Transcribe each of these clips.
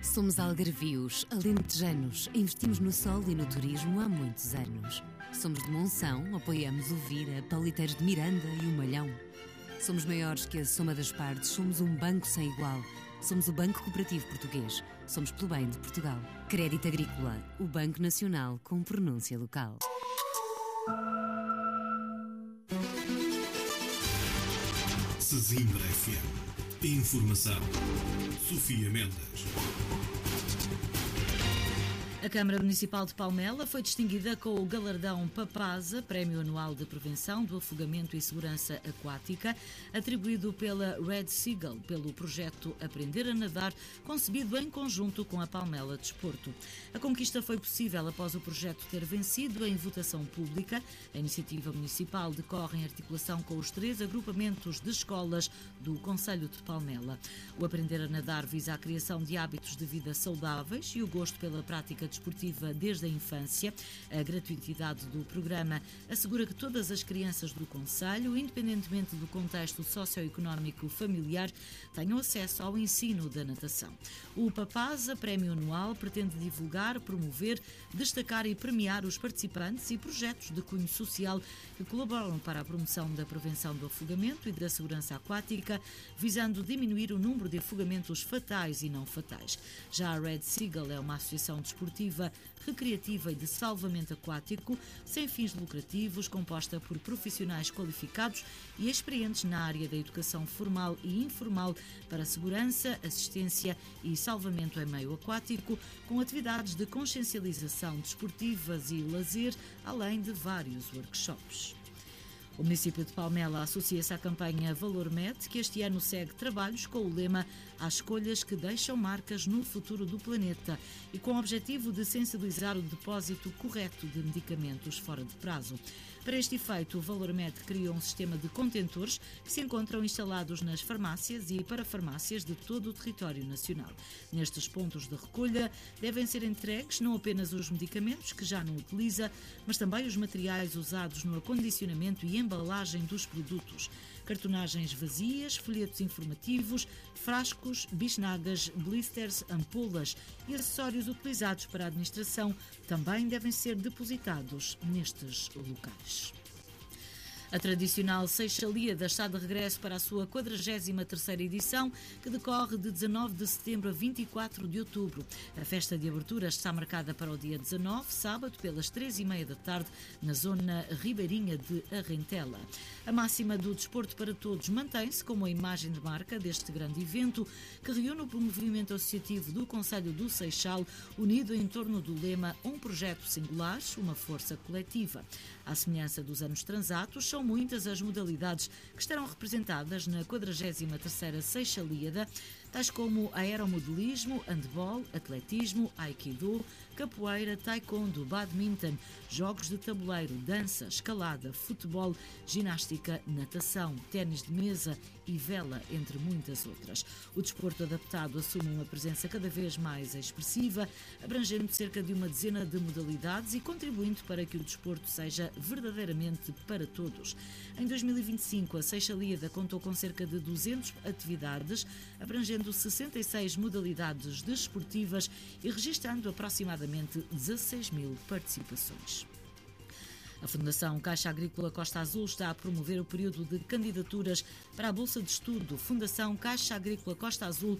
Somos algarvios, alentejanos, investimos no sol e no turismo há muitos anos. Somos de Monção, apoiamos o Vira, Pauliteiros de Miranda e o Malhão. Somos maiores que a soma das partes, somos um banco sem igual. Somos o Banco Cooperativo Português, somos pelo bem de Portugal. Crédito Agrícola, o Banco Nacional com pronúncia local. Sesimbra FM. Informação. Sofia Mendes. A Câmara Municipal de Palmela foi distinguida com o galardão PAPASA, Prémio Anual de Prevenção do Afogamento e Segurança Aquática, atribuído pela Red Seagull pelo projeto Aprender a Nadar, concebido em conjunto com a Palmela Desporto. A conquista foi possível após o projeto ter vencido em votação pública. A iniciativa municipal decorre em articulação com os 3 agrupamentos de escolas do Concelho de Palmela. O Aprender a Nadar visa a criação de hábitos de vida saudáveis e o gosto pela prática desportiva desde a infância. A gratuitidade do programa assegura que todas as crianças do concelho, independentemente do contexto socioeconómico familiar, tenham acesso ao ensino da natação. O PAPASA, Prémio Anual, pretende divulgar, promover, destacar e premiar os participantes e projetos de cunho social que colaboram para a promoção da prevenção do afogamento e da segurança aquática, visando diminuir o número de afogamentos fatais e não fatais. Já a Red Seagull é uma associação desportiva, recreativa e de salvamento aquático, sem fins lucrativos, composta por profissionais qualificados e experientes na área da educação formal e informal para segurança, assistência e salvamento em meio aquático, com atividades de consciencialização desportivas e lazer, além de vários workshops. O município de Palmela associa-se à campanha Valor Med, que este ano segue trabalhos com o lema "Há escolhas que deixam marcas no futuro do planeta" e com o objetivo de sensibilizar o depósito correto de medicamentos fora de prazo. Para este efeito, o Valor Med criou um sistema de contentores que se encontram instalados nas farmácias e parafarmácias de todo o território nacional. Nestes pontos de recolha devem ser entregues não apenas os medicamentos que já não utiliza, mas também os materiais usados no acondicionamento e embalagem dos produtos. Cartonagens vazias, folhetos informativos, frascos, bisnagas, blisters, ampolas e acessórios utilizados para a administração também devem ser depositados nestes locais. A tradicional Seixalíada está de regresso para a sua 43ª edição, que decorre de 19 de setembro a 24 de outubro. A festa de abertura está marcada para o dia 19, sábado, pelas 3h30 da tarde, na zona ribeirinha de Arrentela. A máxima do desporto para todos mantém-se como a imagem de marca deste grande evento, que reúne o movimento associativo do Concelho do Seixal, unido em torno do lema "Um projeto singular, uma força coletiva". À semelhança dos anos transatos, são muitas as modalidades que estarão representadas na 43ª Seixalíada, tais como aeromodelismo, handball, atletismo, aikido, capoeira, taekwondo, badminton, jogos de tabuleiro, dança, escalada, futebol, ginástica, natação, ténis de mesa e vela, entre muitas outras. O desporto adaptado assume uma presença cada vez mais expressiva, abrangendo cerca de uma dezena de modalidades e contribuindo para que o desporto seja verdadeiramente para todos. Em 2025, a Seixalíada contou com cerca de 200 atividades, abrangendo 66 modalidades desportivas e registrando aproximadamente 16.000 participações. A Fundação Caixa Agrícola Costa Azul está a promover o período de candidaturas para a Bolsa de Estudo Fundação Caixa Agrícola Costa Azul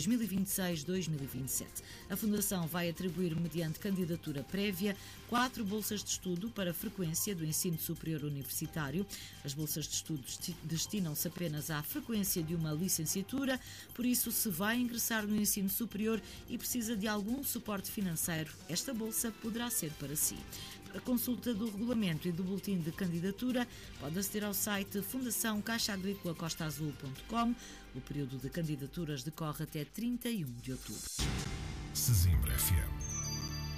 2026-2027. A Fundação vai atribuir, mediante candidatura prévia, 4 bolsas de estudo para frequência do ensino superior universitário. As bolsas de estudo destinam-se apenas à frequência de uma licenciatura, por isso, se vai ingressar no ensino superior e precisa de algum suporte financeiro, esta bolsa poderá ser para si. A consulta do regulamento e do boletim de candidatura pode aceder ao site fundaçãocaixaagrícola-costaazul.com. O período de candidaturas decorre até 31 de outubro. Sesimbra FM.